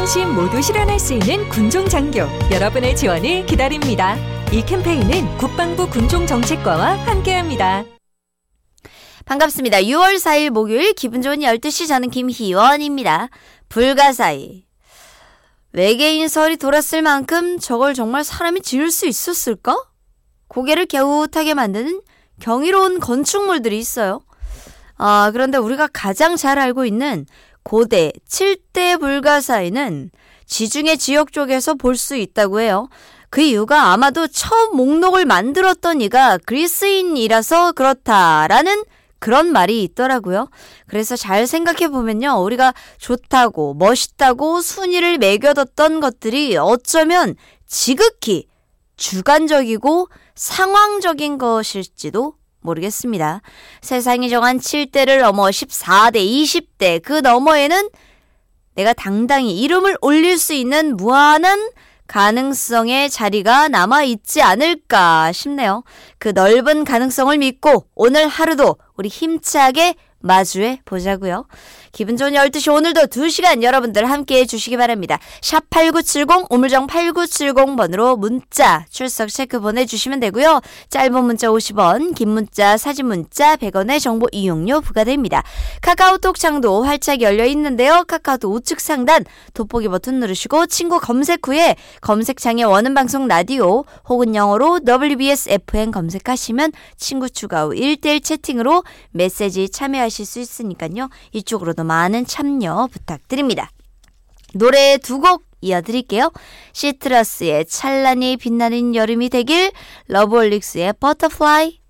안심 모두 실현할 수 있는 군종장교 여러분의 지원을 기다립니다. 이 캠페인은 국방부 군종정책과와 함께합니다. 반갑습니다. 6월 4일 목요일 기분 좋은 12시 저는 김희원입니다. 불가사의. 외계인설이 돌았을 만큼 저걸 정말 사람이 지을 수 있었을까? 고개를 갸웃하게 만드는 경이로운 건축물들이 있어요. 그런데 우리가 가장 잘 알고 있는 고대 7대 불가사의는 지중해 지역 쪽에서 볼 수 있다고 해요. 그 이유가 아마도 처음 목록을 만들었던 이가 그리스인이라서 그렇다라는 그런 말이 있더라고요. 그래서 잘 생각해보면요. 우리가 좋다고 멋있다고 순위를 매겨뒀던 것들이 어쩌면 지극히 주관적이고 상황적인 것일지도 모르겠습니다. 세상이 정한 7대를 넘어 14대, 20대 그 너머에는 내가 당당히 이름을 올릴 수 있는 무한한 가능성의 자리가 남아있지 않을까 싶네요. 그 넓은 가능성을 믿고 오늘 하루도 우리 힘차게 마주해 보자고요. 기분 좋은 12시 오늘도 2시간 여러분들 함께해 주시기 바랍니다. 샵8970 우물정 8970번으로 문자 출석 체크 보내주시면 되고요. 짧은 문자 50원, 긴 문자 사진 문자 100원의 정보 이용료 부과됩니다. 카카오톡 창도 활짝 열려 있는데요. 카카오톡 우측 상단 돋보기 버튼 누르시고 친구 검색 후에 검색창에 원하는 방송 라디오 혹은 영어로 WBS FM 검색하시면 친구 추가 후 1대1 채팅으로 메시지 참여하실 수 있으니까요. 이쪽으로도 많은 참여 부탁드립니다. 노래 2곡 이어드릴게요. 시트러스의 찬란히 빛나는 여름이 되길, 러브홀릭스의 버터플라이.